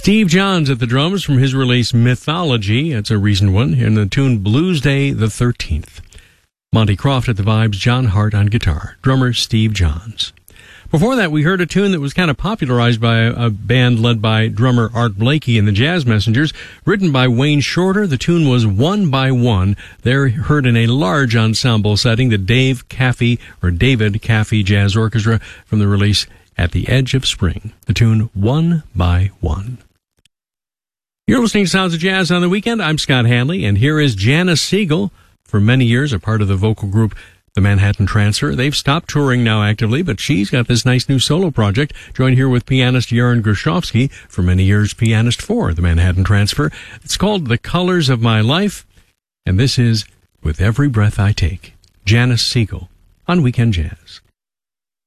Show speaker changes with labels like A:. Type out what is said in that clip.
A: Steve Johns at the drums from his release Mythology. It's a recent one. And the tune Blues Day the 13th. Monty Croft at the vibes, John Hart on guitar. Drummer Steve Johns. Before that, we heard a tune that was kind of popularized by a band led by drummer Art Blakey and the Jazz Messengers, written by Wayne Shorter. The tune was One by One. They're heard in a large ensemble setting, the David Caffey Jazz Orchestra, from the release At the Edge of Spring. The tune One by One. You're listening to Sounds of Jazz on the Weekend. I'm Scott Hanley, and here is Janice Siegel, for many years a part of the vocal group The Manhattan Transfer. They've stopped touring now actively, but she's got this nice new solo project. Joined here with pianist Yaron Gershovsky, for many years pianist for The Manhattan Transfer. It's called The Colors of My Life, and this is With Every Breath I Take. Janice Siegel on Weekend Jazz.